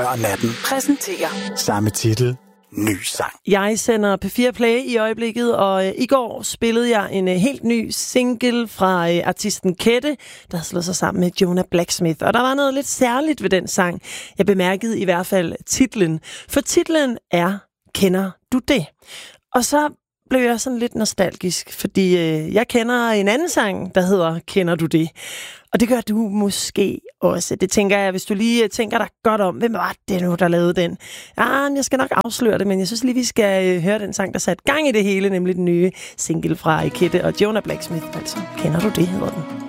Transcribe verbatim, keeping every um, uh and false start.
Og natten præsenterer samme titel, ny sang. Jeg sender P fire Play i øjeblikket, og øh, i går spillede jeg en øh, helt ny single fra øh, artisten Kette, der havde slået sig sammen med Jonah Blacksmith. Og der var noget lidt særligt ved den sang. Jeg bemærkede i hvert fald titlen. For titlen er Kender du det? Og så blev jeg sådan lidt nostalgisk, fordi øh, jeg kender en anden sang, der hedder Kender du det? Og det gør du måske også. Det tænker jeg, hvis du lige tænker dig godt om, hvem var det nu, der lavede den? Ja, jeg skal nok afsløre det, men jeg synes lige, vi skal øh, høre den sang, der satte gang i det hele, nemlig den nye single fra Kette og Jonah Blacksmith. Altså, Kender du det, hedder den.